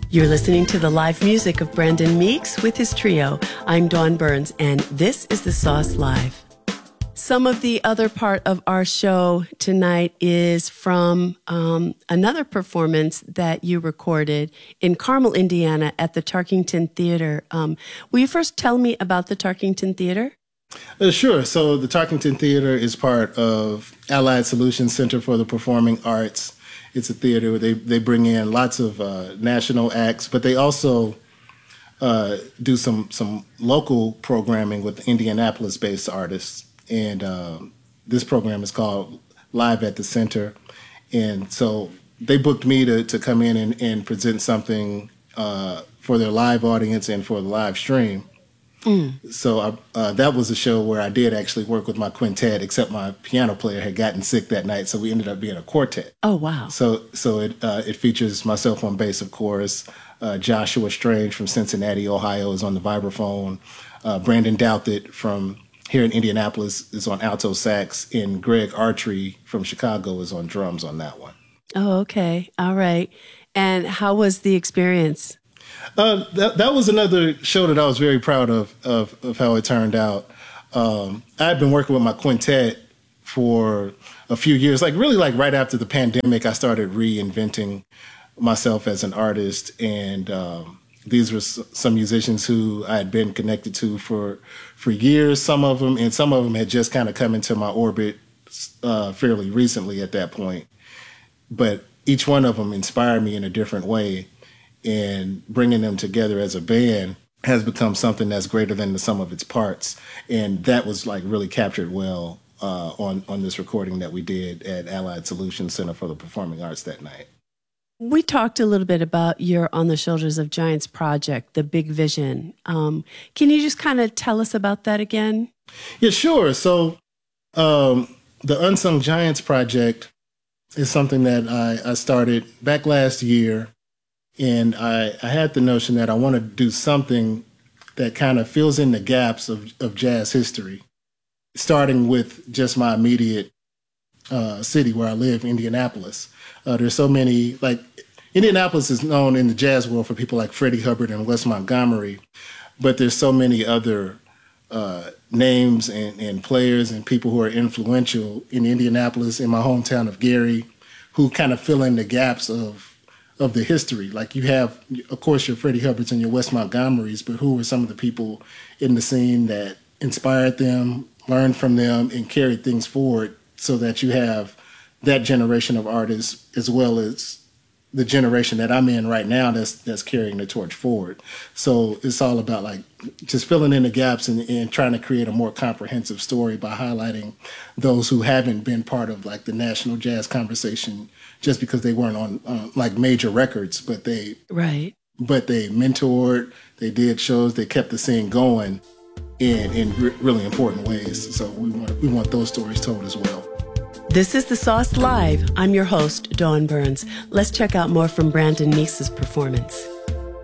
You're listening to the live music of Brandon Meeks with his trio. I'm Dawn Burns, and this is The Sauce Live. Some of the other part of our show tonight is from another performance that you recorded in Carmel, Indiana at the Tarkington Theater. Will you first tell me about the Tarkington Theater? Sure. So the Tarkington Theater is part of Allied Solutions Center for the Performing Arts. It's a theater where they bring in lots of national acts, but they also do some local programming with Indianapolis-based artists. And this program is called Live at the Center. And so they booked me to come in and present something for their live audience and for the live stream. So that was a show where I did actually work with my quintet, except my piano player had gotten sick that night, so we ended up being a quartet. Oh, wow. So it features myself on bass, of course. Joshua Strange from Cincinnati, Ohio is on the vibraphone. Brandon Douthit from here in Indianapolis is on alto sax, and Greg Archery from Chicago is on drums on that one. Oh, okay. All right. And how was the experience? That was another show that I was very proud of how it turned out. I had been working with my quintet for a few years, really right after the pandemic. I started reinventing myself as an artist, and these were some musicians who I had been connected to for years, some of them had just kind of come into my orbit fairly recently at that point. But each one of them inspired me in a different way. And bringing them together as a band has become something that's greater than the sum of its parts. And that was really captured well on this recording that we did at Allied Solutions Center for the Performing Arts that night. We talked a little bit about your On the Shoulders of Giants project, the Big Vision. Can you just kind of tell us about that again? Yeah, sure. So the Unsung Giants project is something that I started back last year. And I had the notion that I want to do something that kind of fills in the gaps of jazz history, starting with just my immediate city where I live, Indianapolis. There's so many, Indianapolis is known in the jazz world for people like Freddie Hubbard and Wes Montgomery, but there's so many other names and players and people who are influential in Indianapolis, in my hometown of Gary, who kind of fill in the gaps of the history. You have, of course, your Freddie Hubbards and your Wes Montgomerys, but who were some of the people in the scene that inspired them, learned from them, and carried things forward so that you have that generation of artists as well as the generation that I'm in right now that's carrying the torch forward. So it's all about just filling in the gaps and trying to create a more comprehensive story by highlighting those who haven't been part of the national jazz conversation just because they weren't on major records, but they mentored, they did shows, they kept the scene going in really important ways. So we want those stories told as well. This is The Sauce Live. I'm your host, Dawn Burns. Let's check out more from Brandon Meeks' performance.